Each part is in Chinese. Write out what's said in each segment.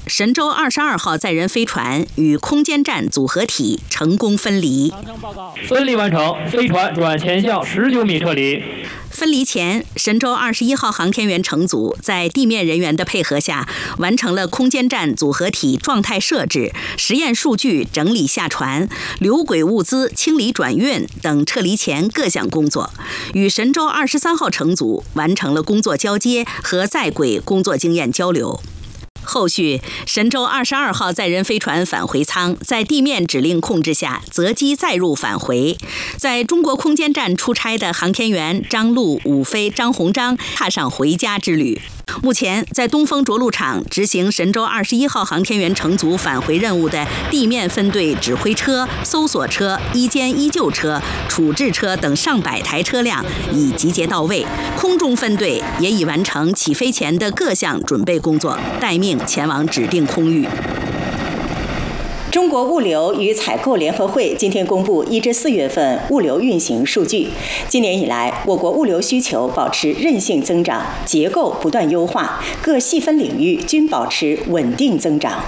神舟22号载人飞船与空间站组合体成功分离。 顺利完成，飞船转前向19米撤离。 分离前，神舟21号航天员乘组在地面人员的配合下，完成了空间站组合体状态设置、实验数据整理下传、留轨物资清理转运等撤离前各项工作，与神舟23号乘组完成了工作交接和在轨工作经验交流。后续，神舟22号载人飞船返回舱在地面指令控制下择机载入返回。在中国空间站出差的航天员张陆、武飞、张鸿章踏上回家之旅。目前，在东风着陆场执行神舟21号航天员乘组返回任务的地面分队指挥车、搜索车、一间医救车、处置车等上百台车辆已集结到位，空中分队也已完成起飞前的各项准备工作，待命前往指定空域。 中国物流与采购联合会今天公布1至4月份物流运行数据。今年以来，我国物流需求保持韧性增长，结构不断优化，各细分领域均保持稳定增长。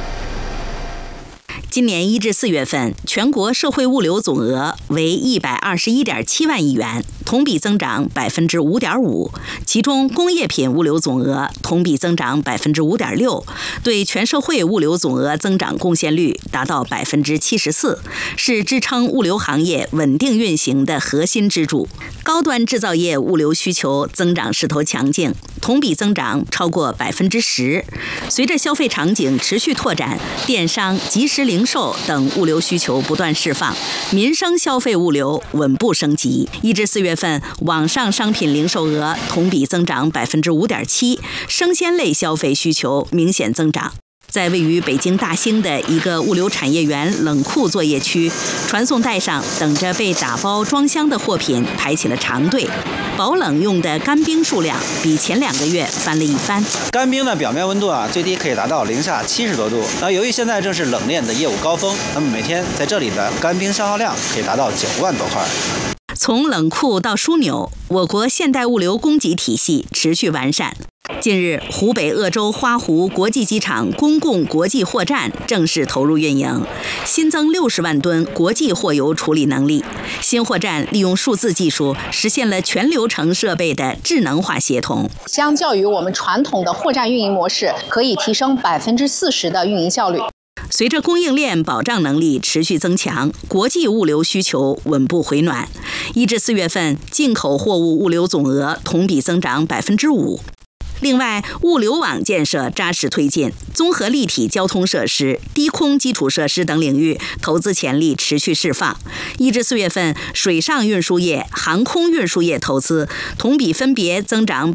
今年1至4月份，全国社会物流总额为121.7万亿元，同比增长5.5%。其中，工业品物流总额同比增长5.6%，对全社会物流总额增长贡献率达到74%，是支撑物流行业稳定运行的核心支柱。高端制造业物流需求增长势头强劲，同比增长超过10%。随着消费场景持续拓展，电商、即时零售等物流需求不断释放，民生消费物流稳步升级。1至4月份，网上商品零售额同比增长5.7%，生鲜类消费需求明显增长。在位于北京大兴的一个物流产业园冷库作业区，传送带上等着被打包装箱的货品排起了长队，保冷用的干冰数量比前2个月翻了一番。 干冰的表面温度最低可以达到-70多度。由于现在正是冷链的业务高峰，那么每天在这里的干冰消耗量可以达到9万多块。 从冷库到枢纽，我国现代物流供给体系持续完善。近日，湖北鄂州花湖国际机场公共国际货站正式投入运营，新增60万吨国际货邮处理能力。新货站利用数字技术，实现了全流程设备的智能化协同。 相较于我们传统的货站运营模式，可以提升40%的运营效率。 随着供应链保障能力持续增强，国际物流需求稳步回暖。1至4月份，进口货物物流总额同比增长5%。另外，物流网建设扎实推进，综合立体交通设施、低空基础设施等领域投资潜力持续释放。1至4月份，水上运输业、航空运输业投资同比分别增长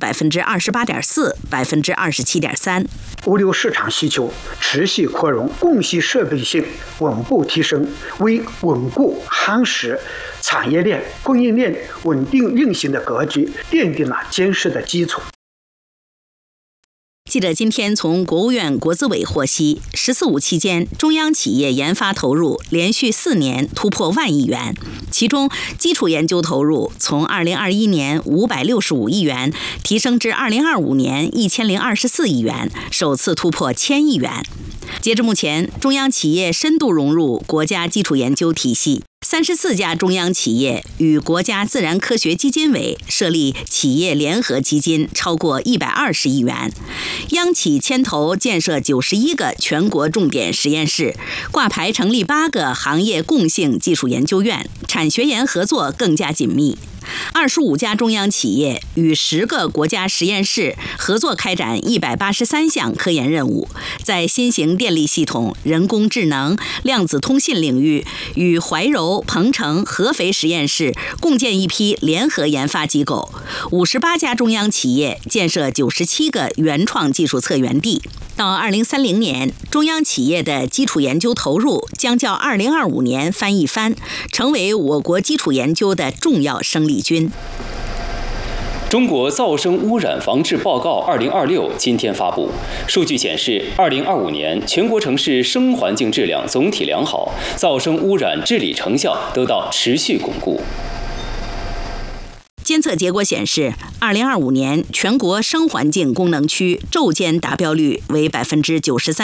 28.4%、27.3%。 物流市场需求持续扩容，供需设备性稳步提升，为稳固夯实产业链、供应链稳定运行的格局奠定了坚实的基础。 记者今天从国务院国资委获悉，“十四五”期间，中央企业研发投入连续4年突破1万亿元，其中基础研究投入从2021年565亿元提升至2025年1024亿元，首次突破1000亿元。截至目前，中央企业深度融入国家基础研究体系，34家中央企业与国家自然科学基金委设立企业联合基金超过120亿元，央企牵头建设91个全国重点实验室，挂牌成立8个行业共性技术研究院，产学研合作更加紧密。25家中央企业与10个国家实验室合作开展183项科研任务，在新型电力系统、人工智能、量子通信领域与怀柔、鹏城、合肥实验室共建一批联合研发机构。58家中央企业建设97个原创技术策源地。到2030年，中央企业的基础研究投入将较2025年翻一番，成为我国基础研究的重要生力军。 中国噪声污染防治报告2026今天发布，数据显示，2025年全国城市声环境质量总体良好，噪声污染治理成效得到持续巩固。 监测结果显示，2025年全国声环境功能区骤监达标率为93.9%。